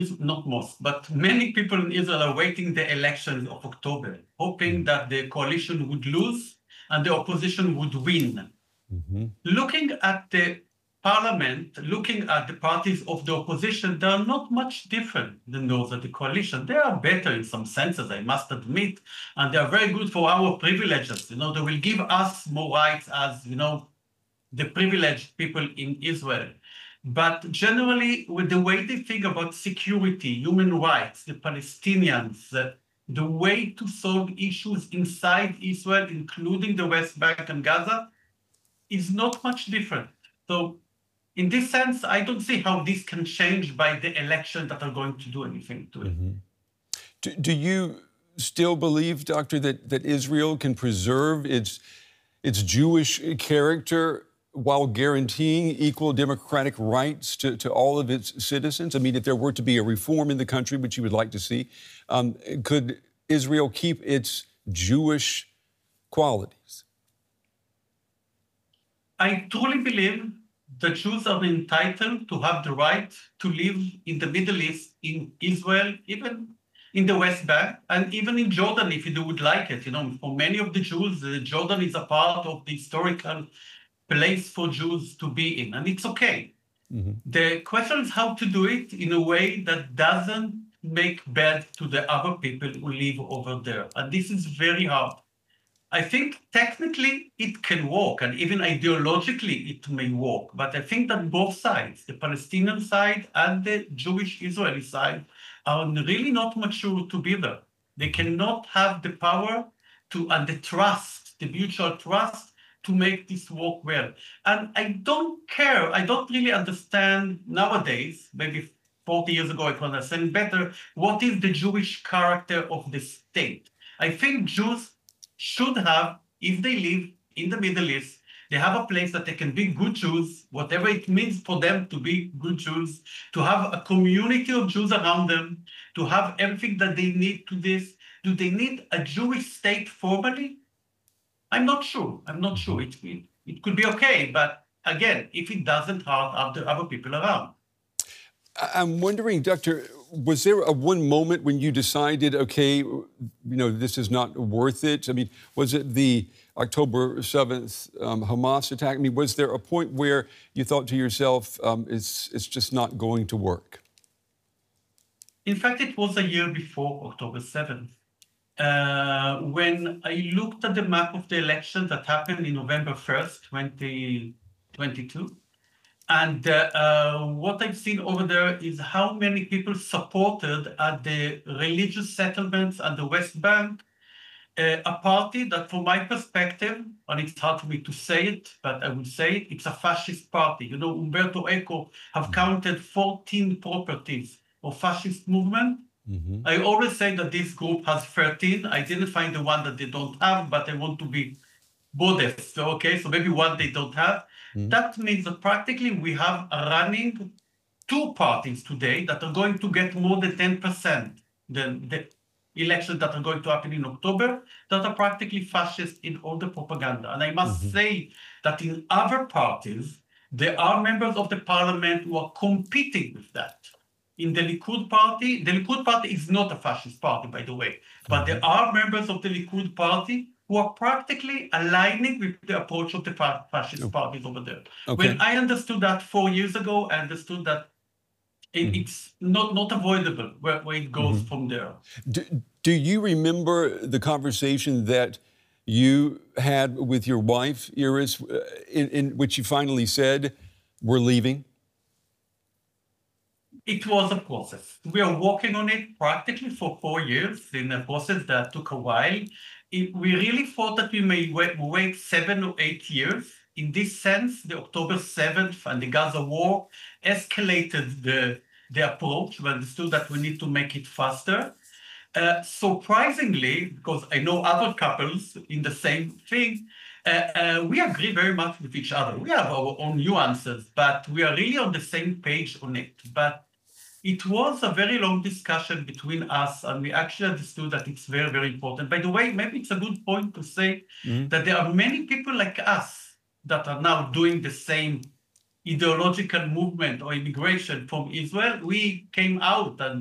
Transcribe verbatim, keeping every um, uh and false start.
not most, but many people in Israel are waiting the elections of October, hoping that the coalition would lose and the opposition would win. Mm-hmm. Looking at the parliament, looking at the parties of the opposition, they are not much different than those of the coalition. They are better in some senses, I must admit, and they are very good for our privileges. You know, they will give us more rights as, you know, the privileged people in Israel. But generally, with the way they think about security, human rights, the Palestinians, uh, the way to solve issues inside Israel, including the West Bank and Gaza, is not much different. So in this sense, I don't see how this can change by the elections that are going to do anything to it. Mm-hmm. do, do you still believe, Doctor, that, that Israel can preserve its, its Jewish character while guaranteeing equal democratic rights to, to all of its citizens? I mean, if there were to be a reform in the country, which you would like to see, um, could Israel keep its Jewish qualities? I truly believe the Jews are entitled to have the right to live in the Middle East, in Israel, even in the West Bank, and even in Jordan, if you would like it. You know, for many of the Jews, uh, Jordan is a part of the historical place for Jews to be in, and it's okay. Mm-hmm. The question is how to do it in a way that doesn't make bad to the other people who live over there, and this is very hard. I think technically it can work, and even ideologically it may work, but I think that both sides, the Palestinian side and the Jewish Israeli side, are really not mature to be there. They cannot have the power to, and the trust, the mutual trust, to make this work well. And I don't care, I don't really understand nowadays, maybe forty years ago I could understand better, what is the Jewish character of the state. I think Jews should have, if they live in the Middle East, they have a place that they can be good Jews, whatever it means for them to be good Jews, to have a community of Jews around them, to have everything that they need to this. Do they need a Jewish state formally? I'm not sure. I'm not sure. It, it, it could be okay, but again, if it doesn't hurt other, other people around. I'm wondering, Doctor, was there a one moment when you decided, okay, you know, this is not worth it? I mean, was it the October seventh um, Hamas attack? I mean, was there a point where you thought to yourself, um, it's, it's just not going to work? In fact, it was a year before October seventh. Uh, when I looked at the map of the election that happened in November first, twenty twenty-two, and uh, uh, what I've seen over there is how many people supported at the religious settlements and the West Bank uh, a party that, from my perspective, and it's hard for me to say it, but I will say it, it's a fascist party. You know, Umberto Eco have counted fourteen properties of fascist movement. Mm-hmm. I always say that this group has thirteen. I didn't find the one that they don't have, but I want to be modest, okay? So maybe one they don't have. Mm-hmm. That means that practically we have running two parties today that are going to get more than ten percent than the elections that are going to happen in October, that are practically fascist in all the propaganda. And I must mm-hmm. say that in other parties, there are members of the parliament who are competing with that. In the Likud party, the Likud party is not a fascist party, by the way, but there are members of the Likud party who are practically aligning with the approach of the fascist parties over there. Okay. When I understood that four years ago, I understood that it, mm-hmm. it's not, not avoidable where, where it goes mm-hmm. from there. Do, do you remember the conversation that you had with your wife, Iris, in, in which you finally said, we're leaving? It was a process. We are working on it practically for four years in a process that took a while. It, we really thought that we may wait, wait seven or eight years. In this sense, the October seventh and the Gaza war escalated the, the approach. We understood that we need to make it faster. Uh, surprisingly, because I know other couples in the same thing, uh, uh, we agree very much with each other. We have our own nuances, but we are really on the same page on it. But it was a very long discussion between us, and we actually understood that it's very, very important. By the way, maybe it's a good point to say mm-hmm. that there are many people like us that are now doing the same ideological movement or immigration from Israel, we came out and